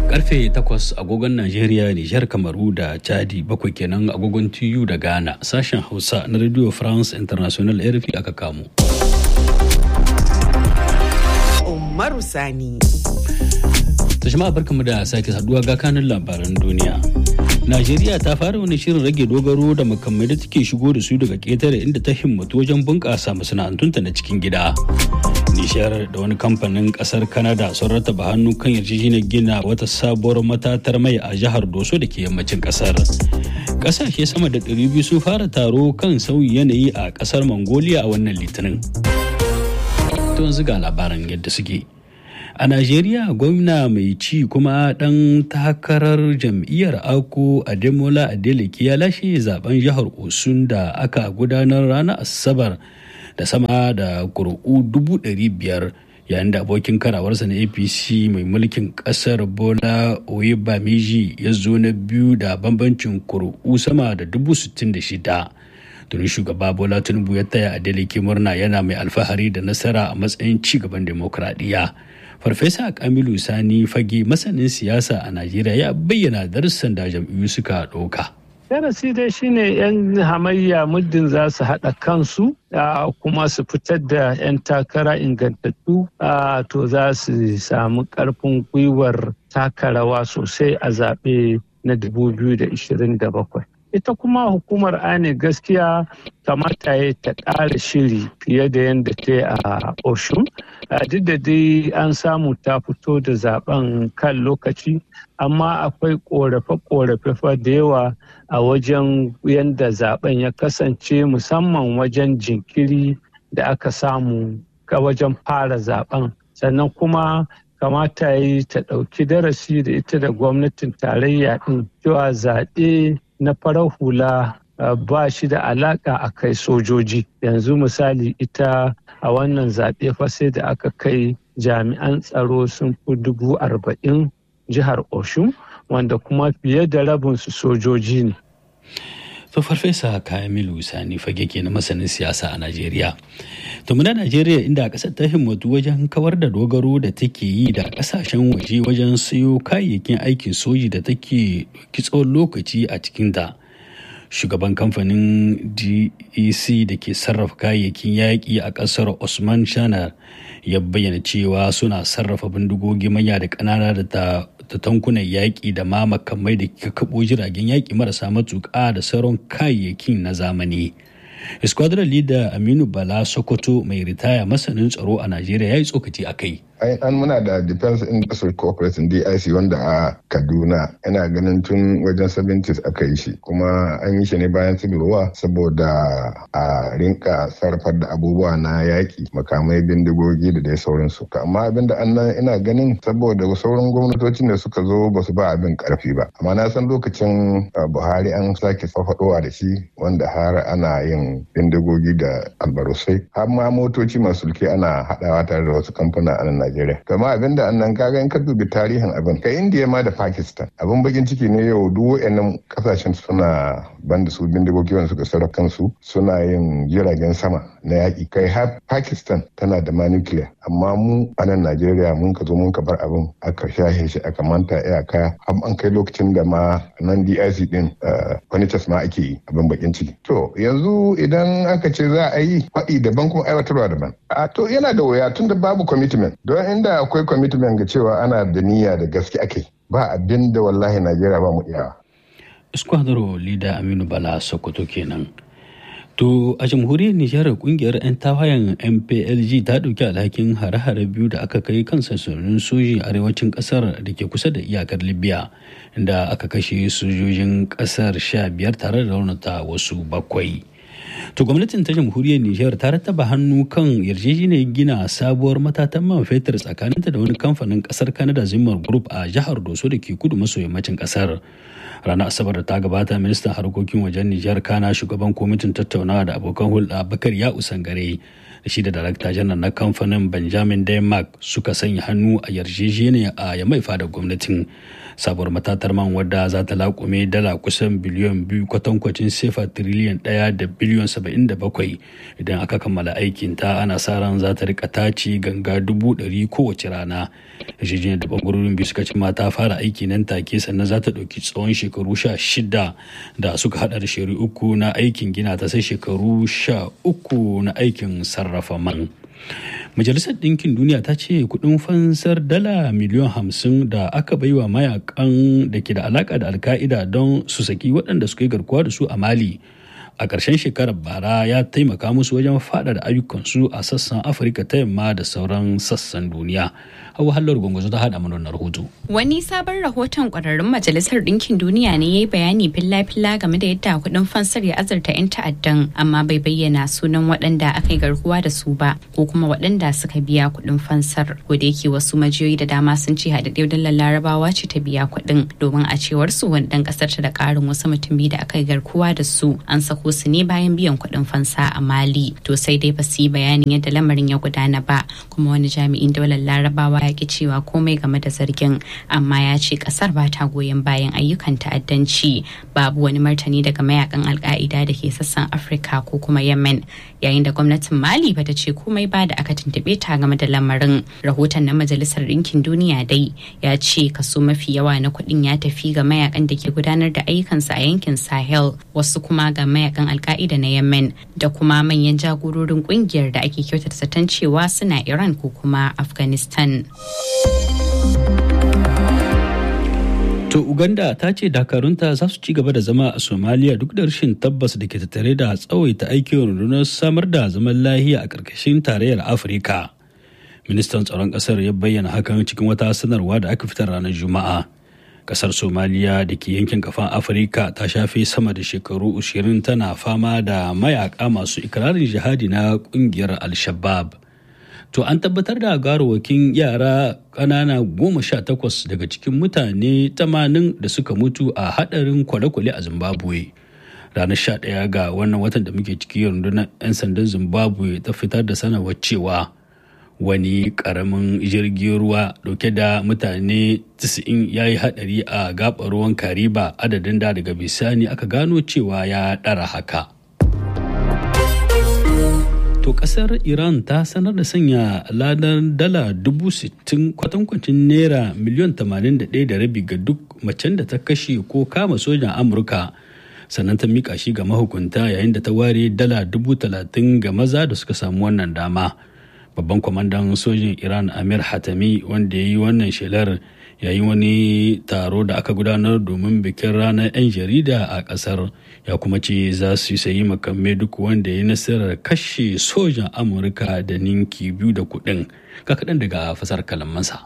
Karfe 8 agogon Najeriya, Nijar, Kamaru da Chadi, 7 kenan agogon TU da Ghana. Sashen Hausa na Radio France International RFI aka kamo. Umaru Sani. Jama'a barkamu da sake saduwa ga kanun labaran duniya. Najeriya ta fara wani shirin rage dogaro da makamai da take shigo da su daga ƙetare, inda ta himmatu wajen bunƙasa masana'antunta na cikin gida. Nishar da wani kamfanin ƙasar Canada sun rattaba hannu kan yarjejeniyar gina wata sabuwar matatar mai a jihar Doso da ke yammacin ƙasar. Ƙasashe sama da 200 sun fara taro kan sauyi yanayi a ƙasar Mongolia a wannan Litinin. To yanzu ga labaran yadda suke. A Najeriya, gwamna mai ci kuma ɗan takarar jam'iyyar Ako Ademola Adeleke ya lashe zaben jihar Osun da aka gudanar ranar Asabar da sama da kuri'u 500,000, yayin da abokin karawarsa na APC mai mulkin ƙasar Bola Oyebamiji ya zo na biyu da bambancin kuri'u sama da 66,000. Tuni shugaba Bola Tinubu ya taya Adeleke murna, yana mai alfahari da nasara a matsayin ci gaban demokradiyya. Farfesa Kamilu Sani Fage, masanin siyasa a Najeriya, ya bayyana darussan da jam'iyyu suka ɗauka. Darasi dai shine 'yan hamayya muddin za su haɗa kansu kuma su fitar da 'yan takara ingantattu, to za su samu ƙarfin gwiwar taka rawa sosai a zaɓe na 2027. Ita kuma hukumar INEC gaskiya kamata ya ta ƙara shiri fiye da yadda ta yi a Osun. Duk da dai an samu ta fito da zaben kan lokaci, amma akwai ƙorafe-ƙorafe da yawa a wajen yadda zaben ya kasance, musamman wajen jinkiri da aka samu ga wajen fara zaben. Sannan kuma kamata yi ta ɗauki darasi da ita da gwamnatin tarayya ɗin cewa zaɓe na farar hula ba shi da alaka a kai sojoji. Yanzu misali, ita a wannan zaɓe fa sai da aka kai jami'an tsaro sun fi 40,000 jihar Osun, wanda kuma fiye da rabinsu sojoji ne. To Farfesa Kamilu Sani Fage ke na masanin siyasa a Najeriya. To muna Najeriya, inda ƙasar ta himmatu wajen kawar da dogaro da take yi da ƙasashen waje wajen sayo kayayyakin aikin soji da take tsawon lokaci a cikinta. Shugaban kamfanin DEC da ke sarrafa kayayyakin yaƙi a ƙasar Usman Shanar ya bayyana cewa suna sarrafa bindigogi manya da ƙanana da tankunan yaƙi da ma makamai da kakkaɓo jiragen yaƙi marasa matuƙa da sauran kayayyakin na zamani. Squadron Leader Aminu Bala Sokoto, mai ritaya masanin tsaro a Najeriya, ya yi tsokaci a kai. An muna da Defense Industrial Corporation DIC wanda a Kaduna, ina ganin tun wajen 70s aka yi shi, kuma an yi shi ne bayan Civil War saboda a rinka sarrafar da abubuwa na yaƙi, makamai, bindigogi da dai sauransu. Amma abin da ina ganin saboda sauran gwamnatocin da suka zo ba su ba abin karfi ba. Amma na san lokacin Buhari an sake farfadowa da shi, wanda har ana yin bindigogi da albarusai, har ma motoci masu sulke ana haɗawa tare da wasu kamfuna a nan Najeriya. Kama abin da annan kaga in ka dubi tarihin abin, kai Indiya ma da Pakistan. Abin bakin ciki ne yau duk wayannan kasashen suna banda su bindigogi wanda suka sarrafa kansu, suna yin jiragen sama na yaƙi. Kai har Pakistan tana da ma nuclear, amma mu a nan Najeriya mun ka zo mun ka bar abin, aka shahe shi, aka manta iyaka, har an kai lokacin da ma nan DIC din furnitures ma ake yi, abin bakin ciki. To yanzu idan aka ce za a yi faɗi daban kuma aiwatarwa daban. To yana da wuya tunda babu commitment. Don inda akwai commitment ga cewa ana da niyya da gaske ake, ba abin da wallahi Najeriya ba mu iya. Squadron Leader Aminu Bala Sokoto kenan. To a jamhuriyar Nijar, kungiyar 'yan tawayen MPLG ta ɗauki alhakin hare-hare biyu da aka kai kan sansanin soji arewacin ƙasar da ke kusa da iyakar Libya, inda aka kashe sojojin ƙasar 15 tare da raunata wasu 7. To gwamnatin ta jamhuriyar Nijar ta rattaba hannu kan yarjejeniyar gina sabuwar matatan man fetur tsakaninta da wani kamfanin ƙasar Canada Zimmer Group a jihar Doso da ke kudu maso yammacin ƙasar. Ranar Asabar da ta gabata, ministan harkokin wajen Nijar kana shugaban kwamitin tattaunawa da abokan hulɗa Bakar Ya'u Sangare shi da darakta janar na kamfanin Benjamin Denmark suka sanya hannu a yarjejeniya a Yamai fada gwamnatin. Sabuwar matatar man wadda za ta laƙume dala kusan biliyan 2 kwatankwacin sefa tiriliyan 1 da biliyan 77 idan aka kammala aikin ta ana sa ran za ta rika taci ganga 100,000 kowace rana. Yarjejeniyar da bangarorin biyu suka cimma ta fara aiki nan take sannan za ta ɗauki tsawon shekaru 16 da suka hada da shekaru 3 na aikin gina ta sai shekaru 13 na aikin sarrafa man. Majalisar Ɗinkin Duniya ta ce kuɗin fansar dala miliyan 50 da aka baiwa mayakan da ke da alaƙa da Al-Qaida don su saki waɗanda suka yi garkuwa da su a Mali a ƙarshen shekarar bara ya taimaka musu wajen faɗaɗa ayyukansu a sassan Afirka ta yamma da sauran sassan duniya. Hauwa Hallar Gwangwazo ta haɗa mana wannan rahoto. Wani sabon rahoton ƙwararrun Majalisar Ɗinkin Duniya ne ya yi bayani filla-filla game da yadda kuɗin fansar ya azurta 'yan ta'addan, amma bai bayyana sunan waɗanda aka yi garkuwa da su ba ko kuma waɗanda suka biya kuɗin fansar. Ko da yake wasu majiyoyi da dama sun ce haɗaɗɗiyar dalar Larabawa ce ta biya kuɗin, domin a cewar su wani ɗan ƙasar ta da ƙarin wasu mutum biyu da aka yi garkuwa da su an sako su ne bayan biyan kuɗin fansa a Mali. To sai dai ba su yi bayanin yadda lamarin ya gudana ba, kuma wani jami'in daular Larabawa ya ki cewa komai game da zargin, amma ya ce kasar ba ta goyon bayan ayyukan ta'addanci. Babu wani martani daga mayakan Al-Qaida da ke sassan Afirka ko kuma Yemen, yayin da gwamnatin Mali bata ce komai ba da aka tuntube ta game da lamarin. Rahoton na Majalisar Ɗinkin Duniya dai ya ce kaso mafi yawa na kuɗin ya tafi ga mayakan da ke gudanar da ayyukansu a yankin Sahel, wasu kuma ga mayakan Al-Qaida na Yemen da kuma manyan jagororin kungiyar da ake kyautata zaton cewa suna Iran ko kuma Afghanistan. To Uganda ta ce dakarunta za su ci gaba da zama a Somalia duk da rashin tabbas da ke tattare da tsawaita aikin rundunar samar da zaman lahiya a ƙarƙashin tarayyar Afirka. Ministan tsaron ƙasar ya bayyana hakan cikin wata sanarwa da aka fitar ranar Juma'a. Ƙasar Somaliya da ke yankin kafan Afirka ta shafe sama da shekaru 20 tana fama da mayaka masu ikirarin jihadi na ƙungiyar Al-Shabaab. To an tabbatar da gawarwakin yara ƙanana 18 daga cikin mutane 80 da suka mutu a haɗarin kwale-kwale a Zimbabwe. Ranar 11 ga wannan watan da muke ciki rundunar 'yan sandan Zimbabwe ta fitar da sanarwar cewa wani ƙaramin jirgin ruwa dauke da mutane 90 ya yi haɗari a gaɓar ruwan Kariba, adadin da daga bisani aka gano cewa ya ɗara haka. To kasar Iran ta sanar da sanya ladar dala 60,000 kwatankwacin naira miliyan 81.5 ga duk macen da ta kashe ko kama sojan Amurka, sannan ta mika shi ga mahukunta yayin da ta ware dala 30,000 ga maza da suka samu wannan dama. Babban kwamandan sojin Iran Amir Hatami, wanda ya yi wannan shelar yayin wani taro da aka gudanar domin bikin ranar 'yan jarida a kasar, ya kuma ce za su sayi makamai duk wanda ya nasarar kashe sojan Amurka da ninki 2 da kuɗin. Ka kaɗan daga fasar kalamansa.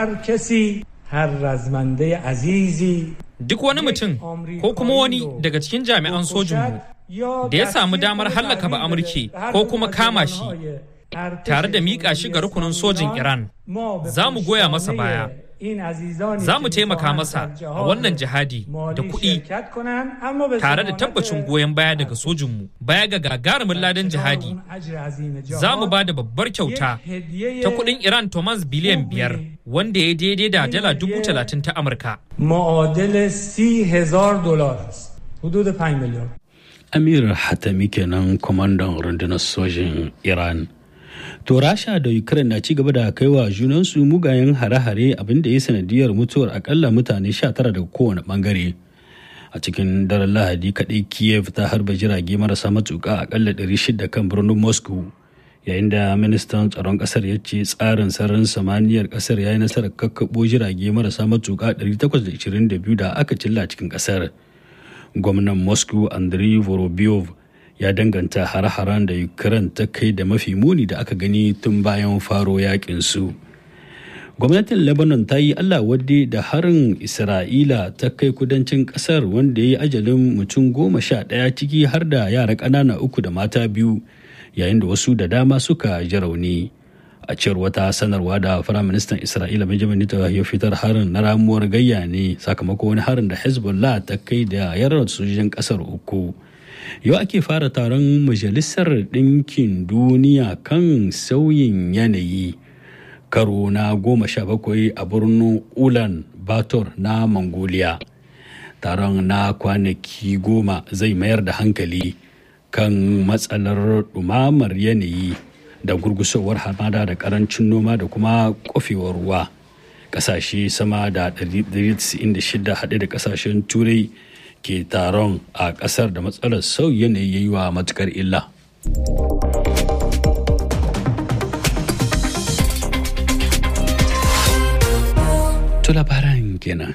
Duk wani mutum ko kuma wani daga cikin jami'an sojinmu da ya samu damar hallaka ba Amurke ko kuma kama shi tare da miƙa shi ga rukunin sojin Iran, za mu goya masa baya. Za mu taimaka masa a wannan jihadi da kuɗi tare da tabbacin goyon baya daga sojinmu. Baya ga gagarumin ladan jihadi, za mu ba da babbar kyauta ta kuɗin Iran Thomas biliyan 5, wanda ya daidai da dala 30,000 ta Amurka. Amir Hatami kenan, kwamandan rundunar sojin Iran. To Rasha da Ukraine na ci gaba da kaiwa junansu mugayen hare-hare, abinda ya sanadiyar mutuwar akalla mutane 19 daga kowane bangare. A cikin daren Lahadi kaɗai Kiev ta harba jirage marasa matuƙa akalla 600 kan birnin Moscow, yayin da ministan tsaron ƙasar ya ce tsarin sararin samaniyar ƙasar ya yi nasarar kakkaɓo jirage marasa matuƙa 822 da aka cilla cikin ƙasar. Gwamnan Moscow Andriy Vorobyov ya danganta hare-haren da Ukraine ta kai da mafi muni da aka gani tun bayan faro yakin su. Gwamnatin Lebanon ta yi Allah wadde da harin Isra'ila ta kai kudancin kasar, wanda ya yi ajalin mutum 11 ciki har da yara ƙanana 3 da mata 2, yayin da wasu da dama suka ji rauni. A cewar wata sanarwa da Firaministan Isra'ila Benjamin Netanyahu ya fitar, harin na ramuwar gayya ne sakamakon wani harin da Hezbollah ta kai da yarar sojojin kasar 3. Yau ake fara taron Majalisar Ɗinkin Duniya kan sauyin yanayi karo na 17 a birnin Ulan Bator na Mongolia. Taron na kwanaki 10 zai mayar da hankali kan matsalar ɗumamar yanayi da gurgusowar hamada da ƙarancin noma da kuma kofewar ruwa. Ƙasashe sama da 196 haɗe da ƙasashen Turai ke taron a ƙasar da matsalar sauyi yanayi ya yi wa matuƙar illa. To labaran kenan.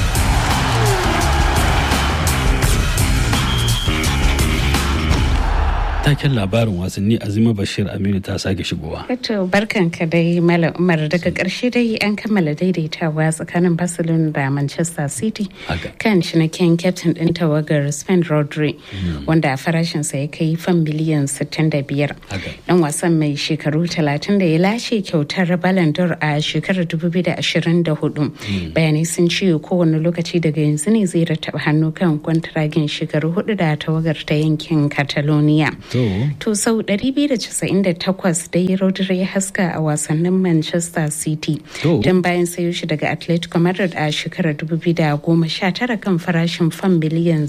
Taken labarin wasanni Azima Bashir Aminu ta sake shigowa. Wato barkanka dai Malam Umar, daga ƙarshe dai an kammala daidaitawa tsakanin Barcelona da Manchester City kan cinikin kyaftin ɗin tawagar Spain Rodri wanda farashinsa ya kai fan miliyan 65. Dan wasan mai shekaru 30 da ya lashe kyautar Ballon d'Or a shekarar 2024. Bayanai sun ce kowane lokaci daga yanzu ne zai rattaba hannu kan kwantiragin shekaru 4 da tawagar ta yankin Catalonia. To sau 298 dai Rodri ya haska a wasannin Manchester City don bayan sayo shi daga Atletico Madrid a shekarar 2019 kan farashin fan miliyan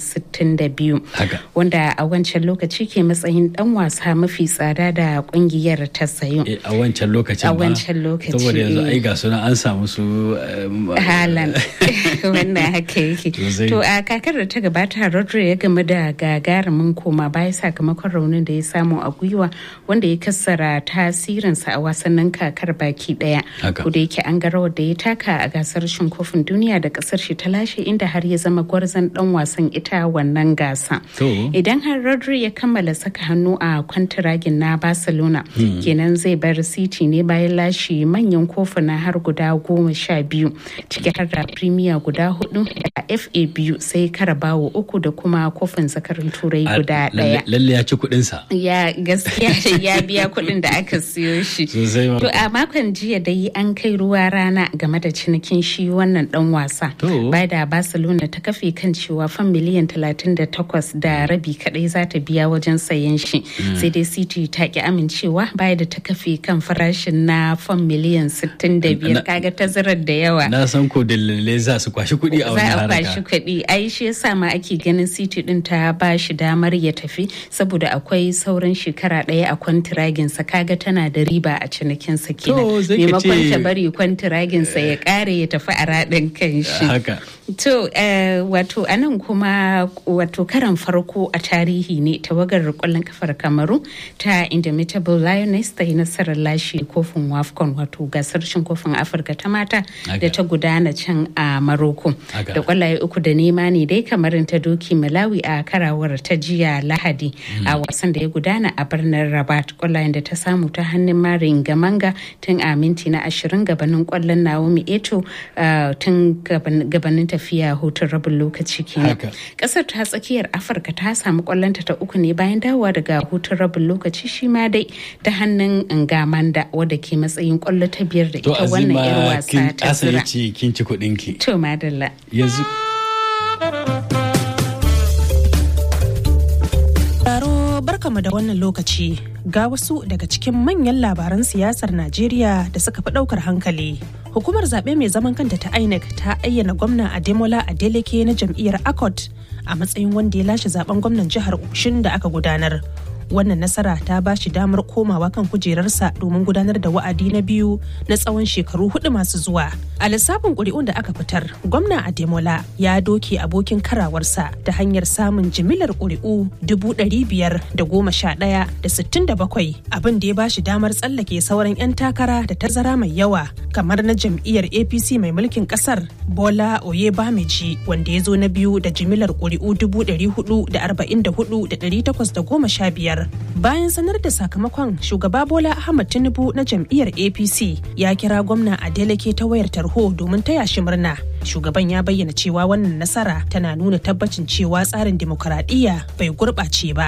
62 wanda a wancan lokaci ke matsayin dan wasa mafi tsada da kungiyar ta sayo. A wancan lokaci saboda yanzu ai ga suna an samu su Haaland wannan haka yake. To a kakar da ta gabata Rodri ya game da gagarumin koma baya sakamakon raunin da ya samu a gwiwa wanda ya kassara tasirinsa a wasannin kakar baki daya. Ko da yake an ga rawar da ya taka a gasar cin kofin duniya da kasar shi ta lashe inda har ya zama gwarzon dan wasan ita wannan gasa. Idan har Rodri ya kammala saka hannu a kwantiragin na Barcelona kenan zai bar City ne bayan lashe manyan kofuna har guda 12 ciki har da Premier guda 4 da FA 2 sai Carabao 3 da kuma kofin zakarin Turai guda 1. Lalle ya ci kuɗinsa. Ya gaskiya ya biya kuɗin da aka siyo shi. To a makon jiya dai an kai ruwa rana game da cinikin shi wannan dan wasa. Bai da Barcelona ta kafe kan cewa fan miliyan 38 da rabi kadai za ta biya wajen sayen shi. Sai dai City ta ki amincewa bai da ta kafe kan farashin na fan miliyan 65 kaga tazarar da yawa. Na san ko dalilai za su kwashi kuɗi a wannan haraka. Za a kwashi kuɗi. Ai shi yasa ma ake ganin City din ta ba shi damar ya tafi saboda akwai sauran shekara ɗaya a kwantiraginsa kaga tana da riba a cinikinsa kenan maimakon ta bari kwantiraginsa ya ƙare ya tafi a raɗin kan shi. To wato anan kuma wato karan farko a tarihi ne tawagar ƙwallon kafar Kamaru ta Indomitable Lioness ta yi nasarar lashe kofin WAFCON wato gasar cin kofin Afirka ta mata da ta gudana can a Maroko. Da ƙwallaye 3-0 ne dai Kamarin ta doki Malawi a karawar ta jiya Lahadi a wasan da ya gudana a birnin Rabat. Kwallayen da ta samu ta hannun Marin Gamanga tun a minti na 20 gabanin kwallon Naomi Eto tun gabanin tafiya hutun rabin lokaci kenan. Kasar ta tsakiyar Afirka ta samu kwallonta ta 3 ne bayan dawowa daga hutun rabin lokaci shi ma dai ta hannun Ngamanda wadda ke matsayin kwallo ta 5 da ita wannan yar wasa ta zira. To Azima kin ci kuɗin ki. To madalla. Yanzu barkamu da wannan lokaci ga wasu daga cikin manyan labaran siyasar Najeriya da suka fi daukar hankali. Hukumar zaɓe mai zaman kanta ta INEC ta ayyana gwamna Ademola Adeleke na jam'iyyar ACOT a matsayin wanda ya lashe zaben gwamnan jihar Osun da aka gudanar. Wannan nasara ta ba shi damar komawa kan kujerarsa domin gudanar da wa'adi na biyu na tsawon shekaru 4 masu zuwa. A lissafin ƙuri'un da aka fitar, gwamna Ademola ya doke abokin karawarsa ta hanyar samun jimilar ƙuri'u 511,067 abin da ya ba shi damar tsallake sauran 'yan takara da tazara mai yawa kamar na jam'iyyar APC mai mulkin ƙasar Bola Oyebameji wanda ya zo na biyu da jimilar ƙuri'u 444,815. Bayan sanar da sakamakon, shugaba Bola Ahmed Tinubu na jam'iyyar APC ya kira gwamna Adeleke ta wayar tarho domin taya shi murna. Shugaban ya bayyana cewa wannan nasara tana nuna tabbacin cewa tsarin dimokuraɗiyya bai gurɓace ba.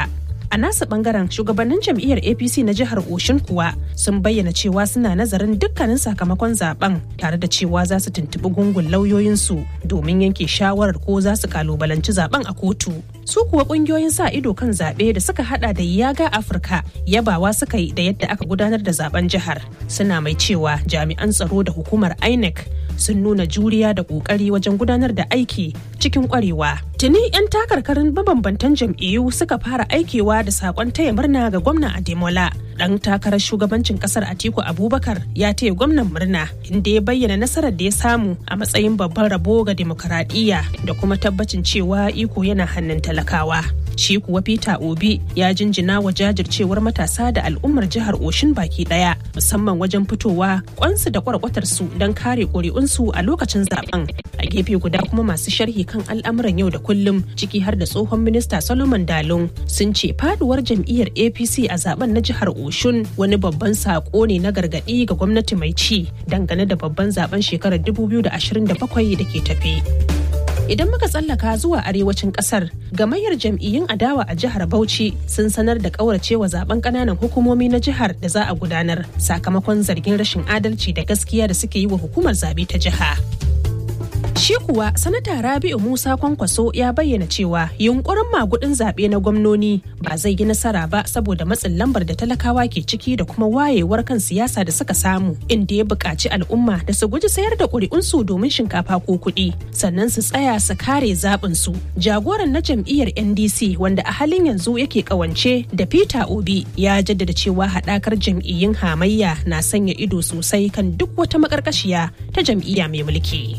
A nasa bangaren shugabannin jam'iyyar APC na jihar Oshin kuwa sun bayyana cewa suna nazarin dukkanin sakamakon zaben tare da cewa za su tuntuɓi gungun lauyoyinsu domin yanke shawarar ko za su kalubalanci zaben a kotu. Su kuwa kungiyoyin sa ido kan zaɓe da suka hada da Yaga Afirka yabawa suka yi da yadda aka gudanar da zaben jihar. Suna mai cewa jami'an tsaro da hukumar INEC sun nuna juriya da kokari wajen gudanar da aiki cikin kwarewa. Tuni 'yan takarkarin mabambantan jam'iyyu suka fara aikewa da sakon taya murna ga gwamna Ademola. Dan takarar shugabancin kasar Atiku Abubakar ya taya gwamnan murna inda ya bayyana nasarar da ya samu a matsayin babban rabo ga demokaradiyya da kuma tabbacin cewa iko yana hannun talakawa. Shi kuwa Peter Obi ya jinjina wa jajircewar matasa da al'ummar jihar Oshin baki daya musamman wajen fitowa kwansu da kwarkwatarsu don kare ƙuri'unsu a lokacin zaben. A gefe guda kuma masu sharhi kan al'amuran yau da kullum ciki har da tsohon minista Solomon Dalun sun ce faduwar jam'iyyar APC a zaben na jihar Oshun wani babban sako ne na gargadi ga gwamnati mai ci dangane da babban zaben shekarar 2027 da ke tafe. Idan muka tsallaka zuwa arewacin kasar, gamayyar jam'iyyun adawa a jihar Bauchi sun sanar da kauracewa zaben kananan hukumomi na jihar da za a gudanar sakamakon zargin rashin adalci da gaskiya da suke yi wa hukumar zabe ta jiha. Shi kuwa sanata Rabi'u Musa Kwankwaso ya bayyana cewa yunkurin magudin zaɓe na gwamnoni ba zai yi nasara ba saboda matsin lambar da talakawa ke ciki da kuma wayewar kan siyasa da suka samu, inda ya buƙaci al'umma da su guji sayar da ƙuri'unsu domin shinkafa ko kuɗi sannan su tsaya su kare zaɓinsu. Jagoran na jam'iyyar NDC wanda a halin yanzu yake ƙawance da Peter Obi ya jaddada cewa haɗakar jam'iyyun hamayya na sanya ido sosai kan duk wata maƙarƙashiya ta jam'iyya mai mulki.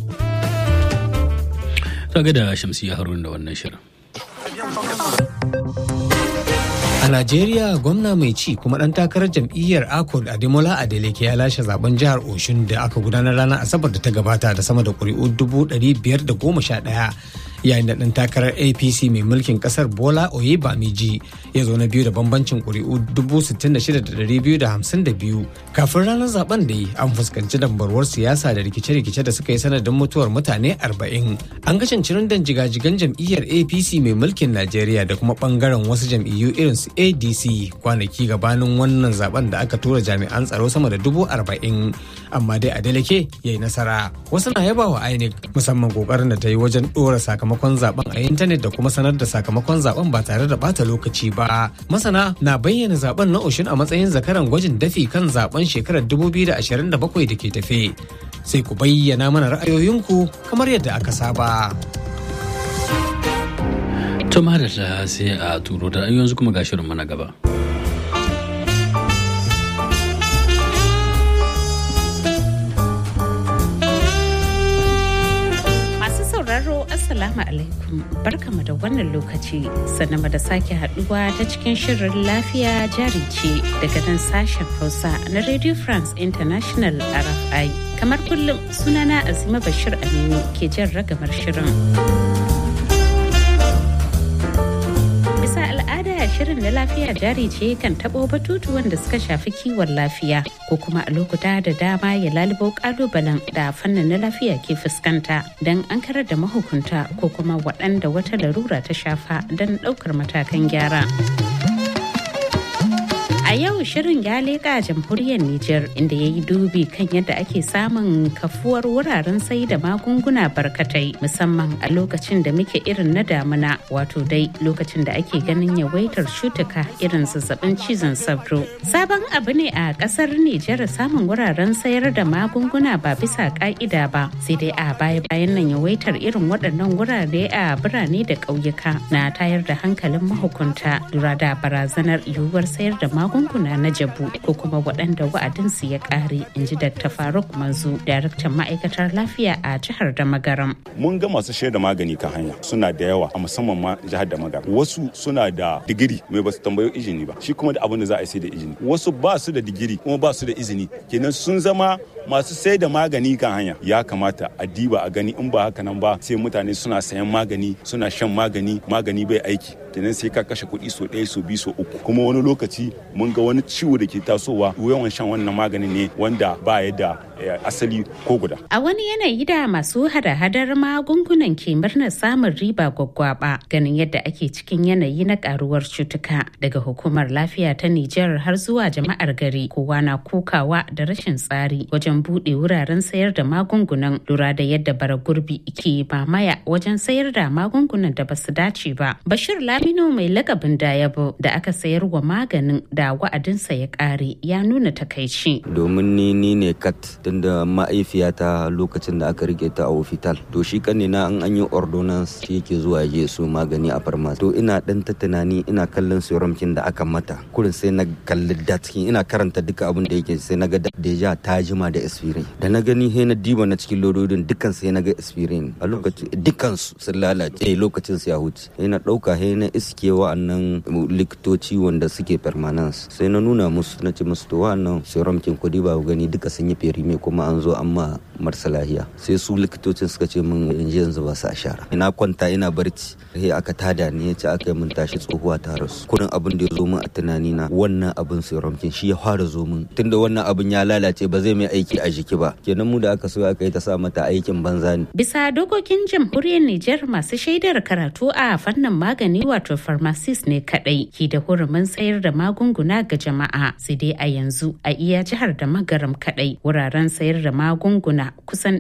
Kaga da Shamsiyya Haruna da wannan shirin. A Najeriya, gwamna mai ci kuma ɗan takarar jam'iyyar ACORD Ademola Adeleke ya lashe zaben jihar Oshun da aka gudanar ranar Asabar da ta gabata da sama da ƙuri'u 511 yayin da ɗan takarar APC mai mulkin ƙasar Bola Oyebamiji ya zo na biyu da bambancin ƙuri'u 66,252. Kafin ranar zaben da yi an fuskanci dambarwar siyasa da rikice-rikice da suka yi sanadin mutuwar mutane 40. An ga cincirin jigajigan jam'iyyar APC mai mulkin Najeriya da kuma ɓangaren wasu jam'iyyu irin su ADC kwanaki gabanin wannan zaben da aka tura jami'an tsaro sama da 40,000. Amma dai Adeleke ya yi nasara. Wasu na yaba wa INEC musamman kokarin da ta yi wajen ɗora sakamakon zaben a intanet da kuma sanar da sakamakon zaben ba tare da bata lokaci ba. Masana na bayyana zaben na Oshun a matsayin zakaran gwajin dafi kan zaben shekarar 2027 da ke tafe. Sai ku bayyana mana ra'ayoyinku kamar yadda aka saba. Tuma da sai a turo da yanzu kuma ga shirin mana gaba. Assalamu alaikum, barkamu da wannan lokaci sannan da sake haduwa ta cikin shirin lafiya jari ce daga nan sashen Hausa na Radio France International RFI. Kamar kullum sunana Azima Bashir Aminu ke jan ragamar shirin. Bisa al'ada shirin na lafiya jari ce kan tabo batutuwan da suka shafi kiwon lafiya ko kuma a lokuta da dama ya lalubo kalubalen da fannin na lafiya ke fuskanta don an karar da mahukunta ko kuma waɗanda wata larura ta shafa don ɗaukar matakan gyara. A yau shirin ya leƙa jamhuriyar Nijar inda ya yi dubi kan yadda ake samun kafuwar wuraren sai da magunguna barkatai musamman a lokacin da muke irin na damuna wato dai lokacin da ake ganin yawaitar cutuka irin zazzabin cizon sauro. Sabon abu ne a ƙasar Nijar samun wuraren sayar da magunguna ba bisa ƙa'ida ba sai dai a baya-bayan nan yawaitar irin waɗannan wurare a birane da ƙauyuka na tayar da hankalin mahukunta lura da barazanar yiwuwar sayar da magunguna na jabu ko kuma waɗanda wa'adinsu ya ƙare, in ji Dr. Faruk Manzu, daraktan ma'aikatar lafiya a jihar da Magaram. Mun ga masu shaida magani kan hanya suna da yawa a musamman ma jihar da Magaram. Wasu suna da digiri mai ba su tambayo izini ba, shi kuma da abin da za a sai da izini. Wasu ba su da digiri kuma ba su da izini, kenan sun zama masu sai da magani kan hanya. Ya kamata a diba a gani, in ba haka nan ba sai mutane suna sayan magani suna shan magani bai aiki. kenan sai ka kashe kuɗi so 1 so 2 so 3 kuma wani lokaci mun ga wani ciwo da ke tasowa yawan shan wannan maganin ne wanda ba ya da asali ko guda. A wani yanayi da masu hada-hadar magungunan ke murnar samun riba gwaggwaba ganin yadda ake cikin yanayi na karuwar cutuka daga hukumar lafiya ta Nijar har zuwa jama'ar gari kowa na kokawa da rashin tsari wajen bude wuraren sayar da magungunan lura da yadda bara gurbi ke mamaya wajen sayar da magungunan da basu dace ba. Bashir Lamino mai lakabin Dayabo da aka sayar wa maganin da wa'adinsa ya kare ya nuna takaici. Domin ni ne kat tunda ma'aifiyata lokacin da aka rike ta a hospital to shi kanina an yi ordonance shi yake zuwa je su magani a farmasi to ina dan ta tunani ina kallon serumkin da aka mata kurin sai na kalli datkin ina karanta duka abin da yake sai na ga deja ta jima da aspirin da na gani he na diba na cikin lododin dukkan sai na ga aspirin a lokacin dukkan su sun lalace lokacin su ya huce sai na dauka he na iske wa'annan likitoci wanda suke permanence sai na nuna musu na ce musu to wa'annan serumkin kudi ba gani duka sun yi ferime kuma an zo amma marasa lahiya sai su likitocin suka ce min yanzu ba su ashara ina kwanta ina barci sai aka tada ni yace aka yi min tashi tsohuwa ta rasu kurin abin da ya zo min a tunani na wannan abin serumkin shi ya fara zo min tunda wannan abin ya lalace ba zai mai aiki a jiki ba kenan mu da aka so aka yi ta sa mata aikin banza ne. Bisa dokokin jamhuriyar Nijar masu shaidar karatu a fannin magani wato pharmacist ne kadai ke da hurumin sayar da magunguna ga jama'a sai dai a yanzu a iya jihar da Magaram kadai wuraren sayar da magunguna kusan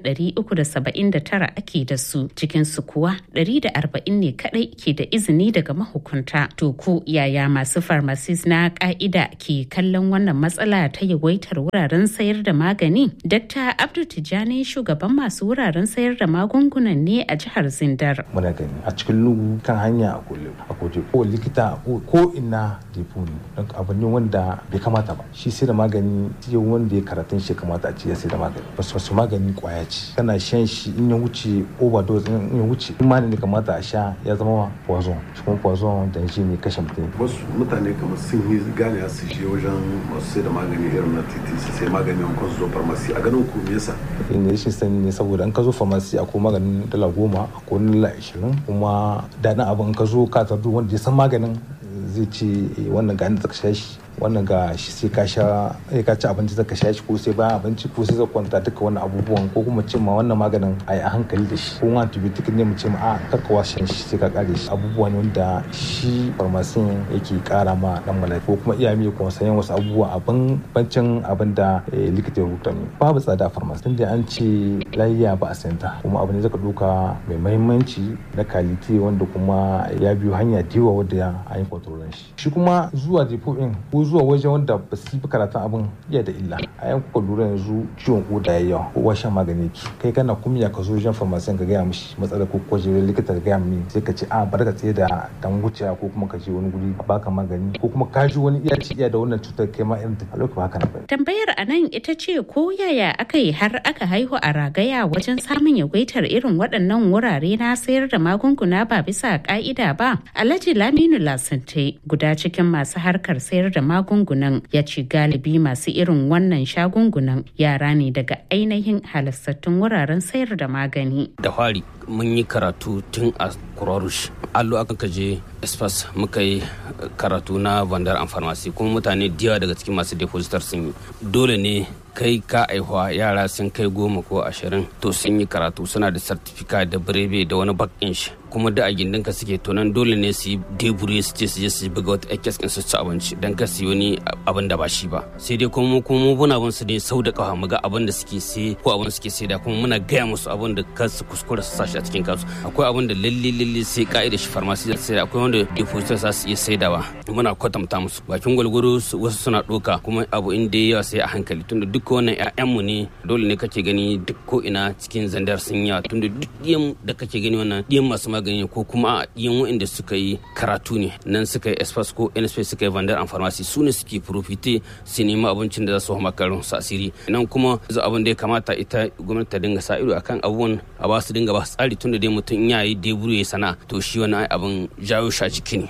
379 ake da su cikin su kuwa 140 ne kadai ke da izini daga mahukunta. To ku yaya masu pharmacist na ka'ida ke kallon wannan matsala ta yawaitar wuraren sayar da magani? Dr. Abdul Tijani shugaban masu wuraren sayar da magungunan ne a jihar Zindar. Muna gani a cikin lungu kan hanya a koje ko likita ko ina depo ne don abu ne wanda bai kamata ba. Shi sai da magani sai wanda ya karatun shi kamata a ce ya sai da magani. Wasu magani kwaya ce. Kana shan shi in ya wuce overdose in ya wuce in ma ne kamata a sha ya zama poison. Kuma poison da shi ne kashe mutum. Wasu mutane kamar sun yi gane su je wajen masu sai da magani irin na titi su sai magani an kan zo farmasi a ganin ku me yasa? In rashin sani ne saboda an ka zo farmasi akwai maganin $10 akwai $20 kuma daɗin abin ka zo ka tardu wanda ya san maganin zai ce wannan ga da ka sha shi wannan ga shi sai ka ci abinci zaka sha shi ko sai bayan abinci ko sai zaka kwanta duka wannan abubuwan ko kuma ce ma wannan maganin ai a hankali da shi ko antibiotic ne mu ce ma a kakka washe shi sai ka kare shi abubuwa ne wanda shi farmasin yake kara ma dan malaki ko kuma iya mai kuma sayan wasu abubuwa abin bancin abin da likita ya rubuta ne babu tsada a farmasi tunda an ce lafiya ba a santa kuma abu ne zaka doka mai muhimmanci na kalite wanda kuma ya biyo hanya diwa wanda an yi kontrolin shi kuma zuwa depo din ko zuwa wajen wanda ba su yi karatun abin iya da illa a yan kuka lura yanzu ciwon koda ya yawa kowa shan magani ki kai kana kumya ka zo wajen farmasiyan ka gaya mishi matsalar ko kwaje likita ka gaya mini sai ka ce a bar ka tsaye da dan wuciya ko kuma ka je wani guri a baka magani ko kuma ka ji wani iya da wannan cutar kai ma irin a lokacin haka na tambayar a nan ita ce ko yaya aka yi har aka haihu a ragaya wajen samun yawaitar irin waɗannan wurare na sayar da magunguna ba bisa ka'ida ba. Alhaji Laminu Lasante guda cikin masu harkar sayar da magungunan ya ce galibi masu irin wannan shagungunan yara ne daga ainihin halassattun wuraren sayar da magani. Da fari mun yi karatu tun a Kurarush. Allo aka kaje Espas muka yi karatu na Vandar and Pharmacy kuma mutane diyawa daga cikin masu depositar sun yi. Dole ne kai ka aihuwa yara sun kai 10 ko 20 to sun yi karatu suna da certificate da birebe da wani bakin shi kuma da a gindinka suke to nan dole ne su yi debure su je su buga wata ekes din su ci abinci dan ka su wani abin da ba shi ba sai dai kuma muna bin su ne sau da kafa mu ga abin da suke sai ko abin suke sai da kuma muna gaya musu abin da kar su kuskura su sashi a cikin kansu akwai abin da lalle sai ka'ida shi farmasi da sai akwai wanda depositor za su iya saidawa muna kwatanta musu bakin gwalgwaro wasu suna doka kuma abu inda yawa sai a hankali tunda duk wannan ƴaƴanmu ne dole ne kake gani duk ko ina cikin Zandar sun yawa tunda duk ɗiyan da kake gani wannan ɗiyan masu magani ko kuma ɗiyan waɗanda suka yi karatu ne nan suka yi espas ko nsp suka yi Vandar and Pharmacy su ne suke profite su nemi abincin da za su hama karin su asiri nan kuma zo abin da ya kamata ita gwamnati ta dinga sa ido akan abubuwan a ba su dinga ba tsari tunda dai mutum ya yi deburu ya sana to shi wani abin jawo shi a ciki ne. Irin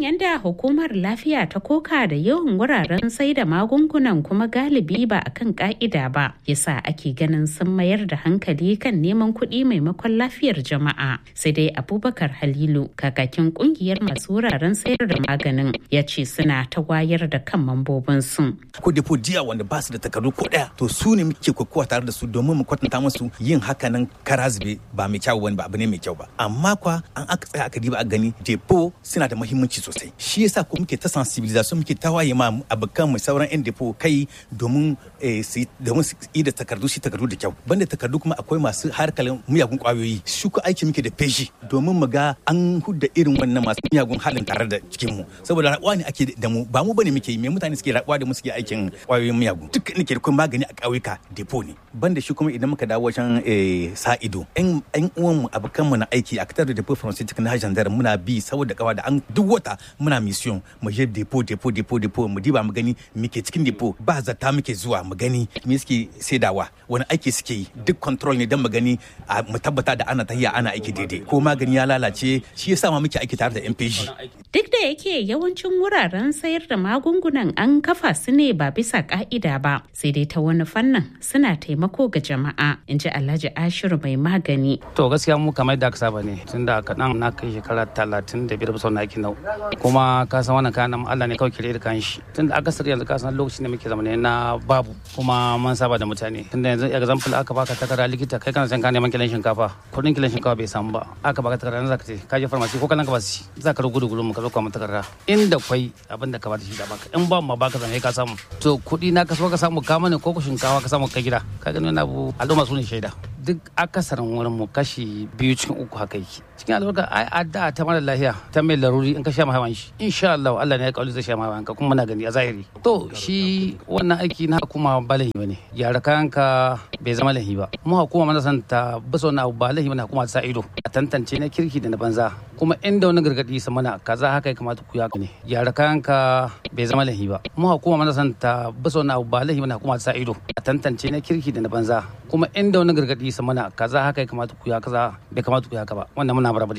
Jin yadda hukumar lafiya ta koka da yawan wuraren sai da magungunan kuma galibi ba a kan ka'ida ba yasa ake ganin sun mayar da hankali kan neman kuɗi maimakon lafiyar jama'a. Sai dai Abubakar Halilu kakakin kungiyar masu wuraren sayar da maganin ya ce suna ta wayar da kan mambobin su. Ko depo jiya wanda ba su da takardu ko daya to su ne muke kokowa tare da su domin mu kwatanta musu yin hakanan karazbe ba mai kyau ba abu ne mai kyau ba. Amma kwa an aka tsaya aka diba a gani depo suna da muhimmanci sosai. Shi yasa ko muke ta sensibilisation muke ta waye ma abokan mu sauran yan depo kai domin su yi da takardu da kyau. Banda takardu kuma akwai masu harkalin miyagun kwayoyi. Shi ko aiki muke da feshi domin mu ga an hudda irin wannan masu miyagun halin tare da cikin mu. Saboda rabuwa ne ake da mu ba mu bane muke yi me mutane suke rabuwa da mu suke aikin kwayoyin miyagun. Duk nake da kuma magani a kauyuka depo ne. Banda shi kuma idan muka dawo wajen sa ido yan uwan mu abokan mu na aiki a katar da depo pharmaceutical na Jandar muna bi saboda kawa da an duk wata muna mission mu je depo mu diba mu gani muke cikin depo ba zata muke zuwa mu gani me suke saidawa wani aiki suke yi duk control ne dan mu gani mu tabbata da ana tahiya ana aiki daidai ko magani ya lalace shi yasa ma muke aiki tare da MPG. Duk da yake yawancin wuraren sayar da magungunan an kafa su ne ba bisa ka'ida ba sai dai ta wani fannin suna taimako ga jama'a inji Alhaji Ashiru mai magani. To gaskiya mu kamar da aka saba ne tunda kaɗan na kai shekara 35 bisa na aikin nau kuma ka san wannan kayan Allah ne kawai kire da kan shi tunda aka sirri yanzu ka san lokacin da muke zamane na babu kuma mun saba da mutane tunda yanzu example aka baka takarda likita kai kana san ka neman kilan shinkafa kudin kilan shinkafa bai samu ba aka baka takarda zaka ce ka je pharmacy ko kalan ka ba shi zaka rugu mu ka zo ka mun takarda inda kwai abin da ka ba da shi da baka in ba ma baka zan ka samu to kudi na ka so ka samu ka mana ko shinkafa ka samu ka gida ka gani wannan abu al'umma su ne shaida duk akasarin wurin mu kashi 2 cikin 3 haka yake cikin albarka ai adda ta mara lafiya ta mai laruri in ka sha mahawan shi insha Allah Allah ne ya kauli zai sha mahawan ka kuma muna gani a zahiri to shi wannan aiki na hukuma ba lahi bane yara kayanka bai zama lahi ba mu hukuma mana san ta bisa wannan abu ba lahi bane hukuma ta sa ido a tantance na kirki da na banza kuma inda wani gargadi sa mana kaza haka ya kamata ku ya ne yara kayanka bai zama lahi ba mu hukuma mana san ta bisa wannan abu ba lahi bane hukuma ta sa ido a tantance na kirki da na banza kuma inda wani gargadi sa mana kaza haka ya kamata ku ya kaza bai kamata ku ya ka ba wannan muna